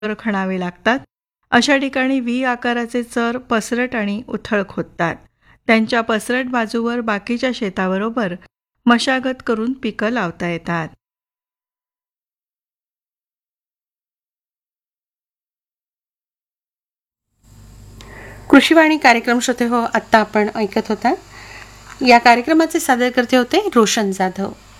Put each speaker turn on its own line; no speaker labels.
चर खणावे लागतात. अशा ठिकाणी व्ही आकाराचे चर पसरट आणि उथळ खोदतात. त्यांच्या पसरट बाजूवर बाकीच्या शेताबरोबर मशागत करून पिकं लावता येतात.
कृषीवाणी कार्यक्रम श्रोते हो, आत्ता आपण ऐकत होता. या कार्यक्रमाचे सादरकर्ते होते रोशन जाधव.